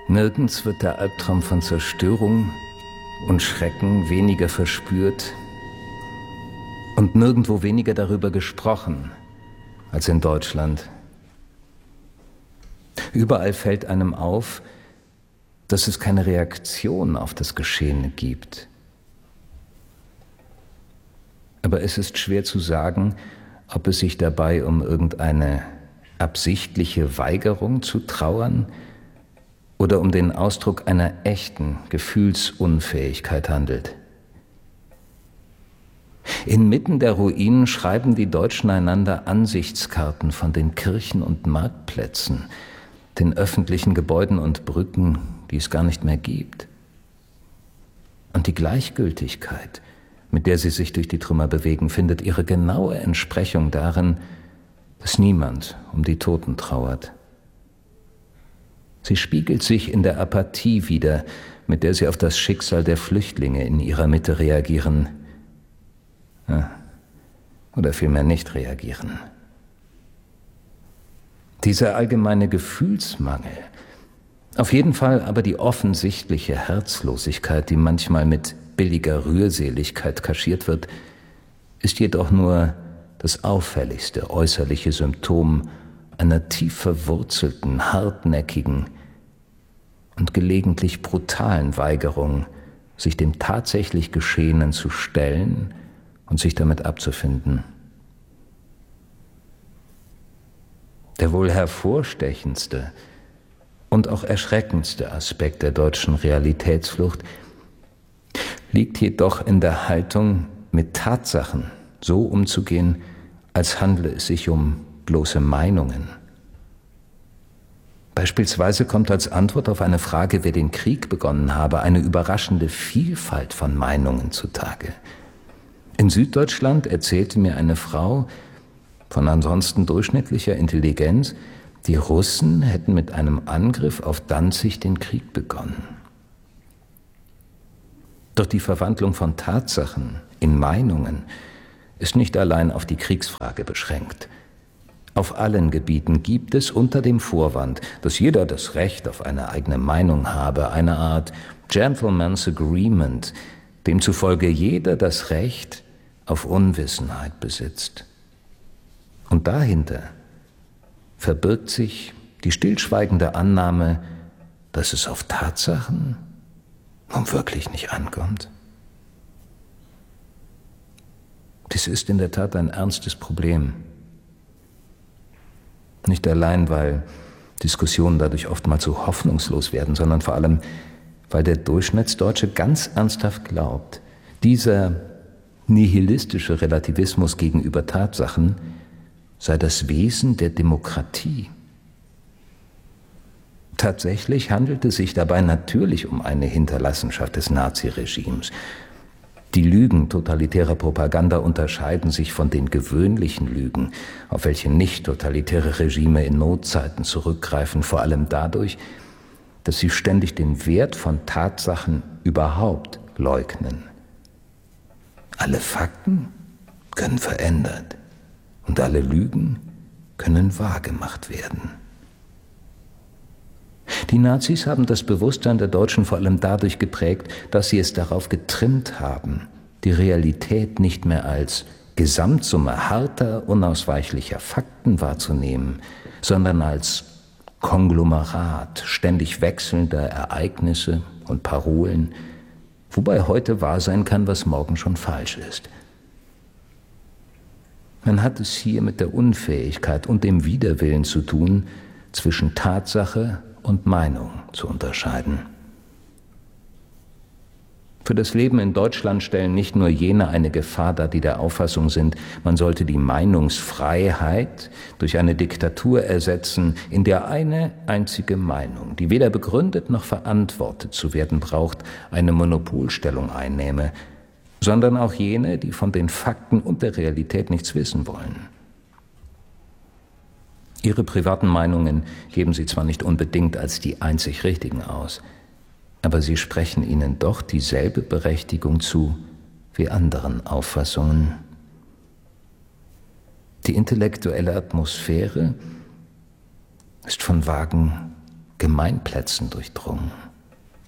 Nirgends wird der Albtraum von Zerstörung und Schrecken weniger verspürt und nirgendwo weniger darüber gesprochen als in Deutschland. Überall fällt einem auf, dass es keine Reaktion auf das Geschehene gibt. Aber es ist schwer zu sagen, ob es sich dabei um irgendeine absichtliche Weigerung zu trauern oder um den Ausdruck einer echten Gefühlsunfähigkeit handelt. Inmitten der Ruinen schreiben die Deutschen einander Ansichtskarten von den Kirchen und Marktplätzen, den öffentlichen Gebäuden und Brücken, die es gar nicht mehr gibt. Und die Gleichgültigkeit, mit der sie sich durch die Trümmer bewegen, findet ihre genaue Entsprechung darin, dass niemand um die Toten trauert. Sie spiegelt sich in der Apathie wider, mit der sie auf das Schicksal der Flüchtlinge in ihrer Mitte reagieren. Oder vielmehr nicht reagieren. Dieser allgemeine Gefühlsmangel, auf jeden Fall aber die offensichtliche Herzlosigkeit, die manchmal mit billiger Rührseligkeit kaschiert wird, ist jedoch nur das auffälligste äußerliche Symptom einer tief verwurzelten, hartnäckigen und gelegentlich brutalen Weigerung, sich dem tatsächlich Geschehenen zu stellen und sich damit abzufinden. Der wohl hervorstechendste und auch erschreckendste Aspekt der deutschen Realitätsflucht liegt jedoch in der Haltung, mit Tatsachen so umzugehen, als handle es sich um bloße Meinungen. Beispielsweise kommt als Antwort auf eine Frage, wer den Krieg begonnen habe, eine überraschende Vielfalt von Meinungen zutage. In Süddeutschland erzählte mir eine Frau von ansonsten durchschnittlicher Intelligenz, die Russen hätten mit einem Angriff auf Danzig den Krieg begonnen. Doch die Verwandlung von Tatsachen in Meinungen ist nicht allein auf die Kriegsfrage beschränkt. Auf allen Gebieten gibt es unter dem Vorwand, dass jeder das Recht auf eine eigene Meinung habe, eine Art Gentleman's Agreement, demzufolge jeder das Recht auf Unwissenheit besitzt. Und dahinter verbirgt sich die stillschweigende Annahme, dass es auf Tatsachen nun wirklich nicht ankommt. Dies ist in der Tat ein ernstes Problem. Nicht allein, weil Diskussionen dadurch oftmals so hoffnungslos werden, sondern vor allem, weil der Durchschnittsdeutsche ganz ernsthaft glaubt, dieser nihilistische Relativismus gegenüber Tatsachen sei das Wesen der Demokratie. Tatsächlich handelt es sich dabei natürlich um eine Hinterlassenschaft des Naziregimes. Die Lügen totalitärer Propaganda unterscheiden sich von den gewöhnlichen Lügen, auf welche nicht totalitäre Regime in Notzeiten zurückgreifen, vor allem dadurch, dass sie ständig den Wert von Tatsachen überhaupt leugnen. Alle Fakten können verändert und alle Lügen können wahrgemacht werden. Die Nazis haben das Bewusstsein der Deutschen vor allem dadurch geprägt, dass sie es darauf getrimmt haben, die Realität nicht mehr als Gesamtsumme harter, unausweichlicher Fakten wahrzunehmen, sondern als Konglomerat ständig wechselnder Ereignisse und Parolen, wobei heute wahr sein kann, was morgen schon falsch ist. Man hat es hier mit der Unfähigkeit und dem Widerwillen zu tun, zwischen Tatsache und Meinung zu unterscheiden. Für das Leben in Deutschland stellen nicht nur jene eine Gefahr dar, die der Auffassung sind, man sollte die Meinungsfreiheit durch eine Diktatur ersetzen, in der eine einzige Meinung, die weder begründet noch verantwortet zu werden braucht, eine Monopolstellung einnehme, sondern auch jene, die von den Fakten und der Realität nichts wissen wollen. Ihre privaten Meinungen geben sie zwar nicht unbedingt als die einzig richtigen aus, aber sie sprechen ihnen doch dieselbe Berechtigung zu wie anderen Auffassungen. Die intellektuelle Atmosphäre ist von vagen Gemeinplätzen durchdrungen.